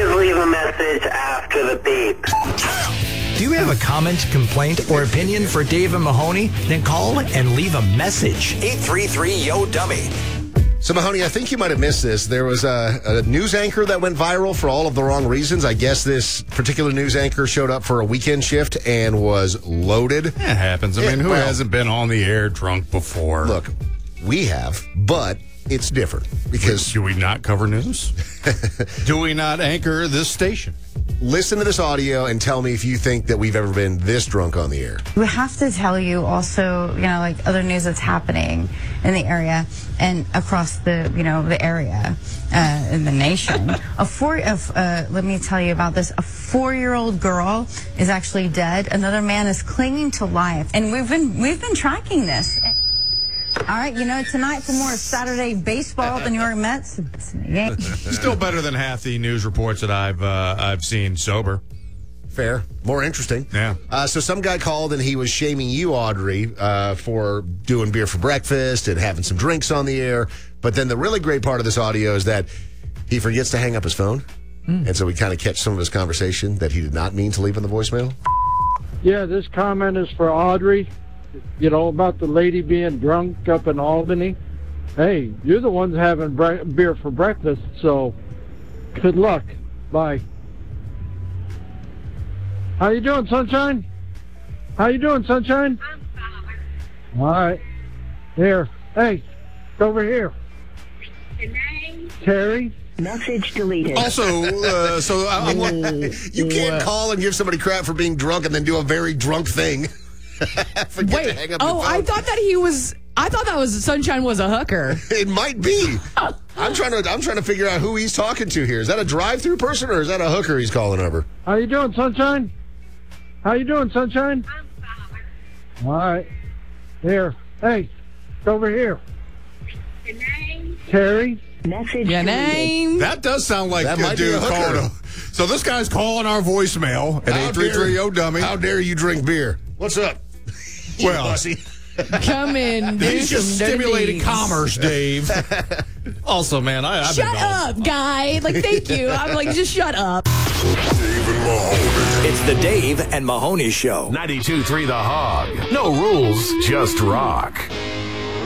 Please leave a message after the beep. Do you have a comment, complaint, or opinion for Dave and Mahoney? Then call and leave a message. 833-YO-DUMMY. So, Mahoney, I think you might have missed this. There was a news anchor that went viral for all of the wrong reasons. I guess this particular news anchor showed up for a weekend shift and was loaded. It happens. I mean, who hasn't been on the air drunk before? Look, we have, but it's different because... Do we not cover news? Do we not anchor this station? Listen to this audio and tell me if you think that we've ever been this drunk on the air. We have to tell you also, like other news that's happening in the area and across the, the area in the nation. Let me tell you about this. A 4-year-old girl is actually dead. Another man is clinging to life, and we've been tracking this. All right, tonight for more Saturday baseball, the New York Mets. Still better than half the news reports that I've seen sober. Fair. More interesting. Yeah. So some guy called and he was shaming you, Audrey, for doing beer for breakfast and having some drinks on the air. But then the really great part of this audio is that he forgets to hang up his phone. And so we kind of catch some of his conversation that he did not mean to leave in the voicemail. Yeah, this comment is for Audrey. About the lady being drunk up in Albany. Hey, you're the ones having beer for breakfast, so good luck. Bye. How you doing, Sunshine? How you doing, Sunshine? I'm fine. All right. Here. Hey, over here. Your name? Terry. Message deleted. Also, so I'm like, you can't call and give somebody crap for being drunk and then do a very drunk thing. Forget to hang up your phone. I thought that was Sunshine was a hooker. It might be. I'm trying to figure out who he's talking to here. Is that a drive-through person or is that a hooker he's calling over? How you doing, Sunshine? How you doing, Sunshine? I'm fine. All right. Here. Hey, over here. Your name? Terry. Message Your name? that does sound like That a might be dude a hooker. calling. So this guy's calling our voicemail at 833-YO-DUMMY. How dare you drink beer? What's up? Well, Bossy. Come in. He's just stimulating deeds. commerce, Dave. Also, man, I've Shut been up, guy. Thank you. I'm like, just shut up. Dave and Mahoney. It's the Dave and Mahoney Show. 92.3 The Hog. No rules, just rock.